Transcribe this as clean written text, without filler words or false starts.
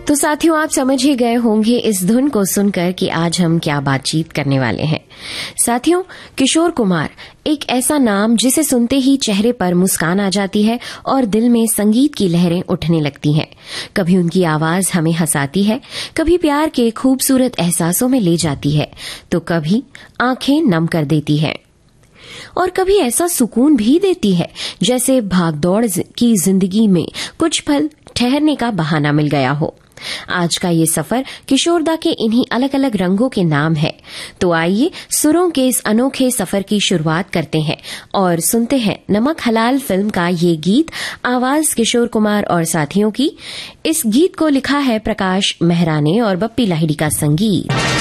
तो साथियों, आप समझ ही गए होंगे इस धुन को सुनकर कि आज हम क्या बातचीत करने वाले हैं। साथियों, किशोर कुमार एक ऐसा नाम जिसे सुनते ही चेहरे पर मुस्कान आ जाती है और दिल में संगीत की लहरें उठने लगती हैं। कभी उनकी आवाज हमें हंसाती है, कभी प्यार के खूबसूरत एहसासों में ले जाती है, तो कभी आंखें नम कर देती है और कभी ऐसा सुकून भी देती है जैसे भागदौड़ की जिंदगी में कुछ पल ठहरने का बहाना मिल गया हो। आज का ये सफर किशोरदा के इन्हीं अलग अलग रंगों के नाम है। तो आइए सुरों के इस अनोखे सफर की शुरुआत करते हैं और सुनते हैं नमक हलाल फिल्म का ये गीत, आवाज किशोर कुमार और साथियों की। इस गीत को लिखा है प्रकाश मेहरा ने और बप्पी लाहिड़ी का संगीत।